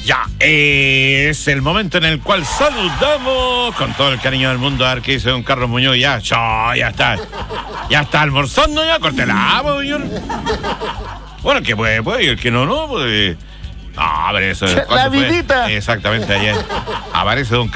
Ya, es el momento en el cual saludamos con todo el cariño del mundo a ver qué dice don Carlos Muñoz. Ya está. Ya está almorzando ya, córtela, señor. Bueno, que puede, y el que no, pues. No, pero eso. La vidita. Exactamente, ayer. Aparece don